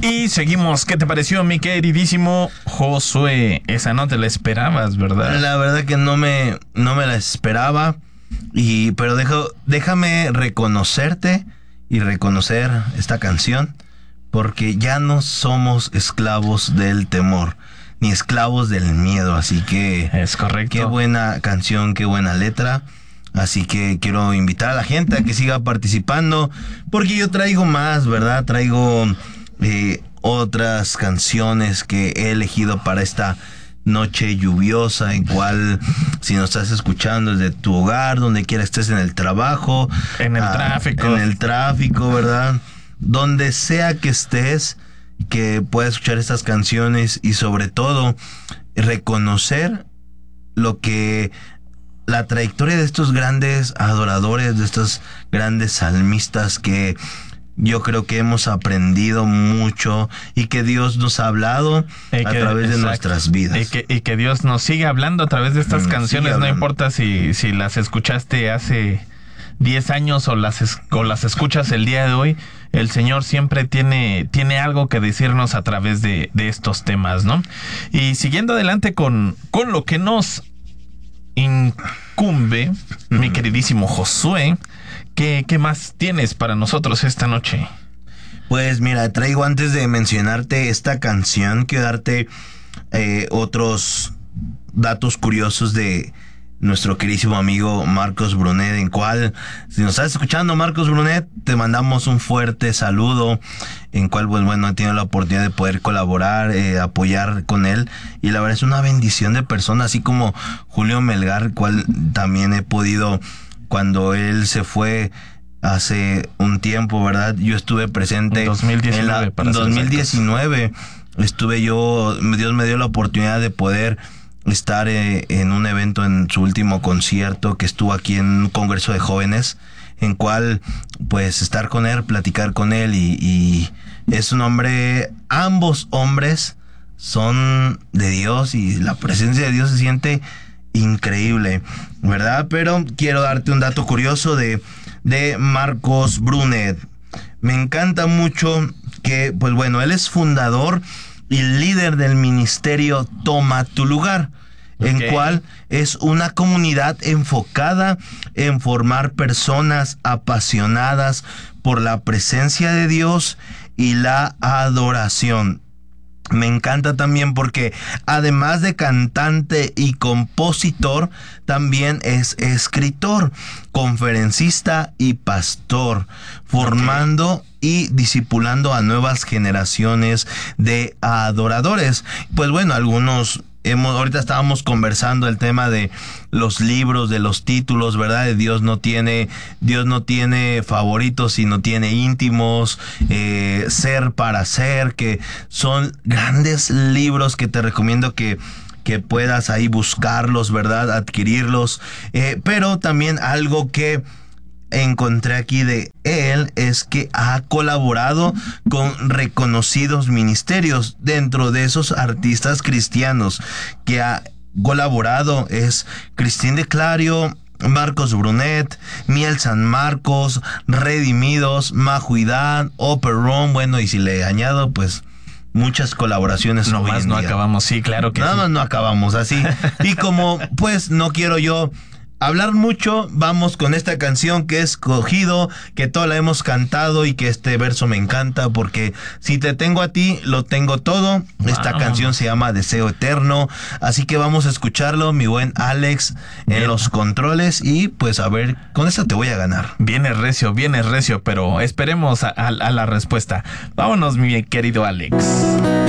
Y seguimos. ¿Qué te pareció, mi queridísimo Josué? Esa no te la esperabas, ¿verdad? La verdad que no me la esperaba. Pero déjame reconocerte y reconocer esta canción, porque ya no somos esclavos del temor, ni esclavos del miedo. Así que es correcto. Qué buena canción, qué buena letra. Así que quiero invitar a la gente a que siga participando, porque yo traigo más, ¿verdad? Traigo otras canciones que he elegido para esta noche lluviosa, en cual, si nos estás escuchando desde tu hogar, donde quiera estés, en el trabajo, en el tráfico, ¿verdad? Donde sea que estés, que puedas escuchar estas canciones y sobre todo reconocer la trayectoria de estos grandes adoradores, de estos grandes salmistas que yo creo que hemos aprendido mucho y que Dios nos ha hablado a través de nuestras vidas. Y que Dios nos sigue hablando a través de estas canciones, no importa si las escuchaste hace 10 años o las escuchas el día de hoy, el Señor siempre tiene algo que decirnos a través de estos temas, ¿no? Y siguiendo adelante con lo que nos incumbe, mi queridísimo Josué, ¿qué más tienes para nosotros esta noche? Pues mira, traigo, antes de mencionarte esta canción, quiero darte otros datos curiosos de nuestro queridísimo amigo Marcos Brunet, en cual, si nos estás escuchando, Marcos Brunet, te mandamos un fuerte saludo, en cual, pues bueno, he tenido la oportunidad de poder colaborar, apoyar con él, y la verdad es una bendición de persona, así como Julio Melgar, cual también he podido, cuando él se fue hace un tiempo, ¿verdad? Yo estuve presente en 2019, en 2019 Dios me dio la oportunidad de poder estar en un evento, en su último concierto, que estuvo aquí en un congreso de jóvenes, en cual pues estar con él, platicar con él, y es un hombre, ambos hombres son de Dios y la presencia de Dios se siente increíble, ¿verdad? Pero quiero darte un dato curioso de Marcos Brunet. Me encanta mucho que, pues bueno, él es fundador y líder del ministerio Toma tu Lugar, en cual es una comunidad enfocada en formar personas apasionadas por la presencia de Dios y la adoración. Me encanta también porque, además de cantante y compositor, también es escritor, conferencista y pastor, formando y discipulando a nuevas generaciones de adoradores. Pues bueno, ahorita estábamos conversando el tema de los libros, de los títulos, ¿verdad? De Dios no tiene favoritos, sino tiene íntimos, Ser para Ser, que son grandes libros que te recomiendo que puedas ahí buscarlos, ¿verdad? Adquirirlos. Pero también algo que encontré aquí de él es que ha colaborado con reconocidos ministerios. Dentro de esos artistas cristianos que ha colaborado es Cristín de Clario, Marcos Brunet, Miel San Marcos, Redimidos, Majuidad, Operón, bueno, y si le añado, pues muchas colaboraciones. No más no acabamos, sí, claro que nada sí. Más no acabamos así. Y como pues no quiero yo hablar mucho, vamos con esta canción que he escogido, que toda la hemos cantado y que este verso me encanta, porque si te tengo a ti, lo tengo todo. Esta canción se llama Deseo Eterno, así que vamos a escucharlo, mi buen Alex, en los controles, y pues a ver, con esta te voy a ganar. Viene recio, pero esperemos a la respuesta. Vámonos, mi querido Alex.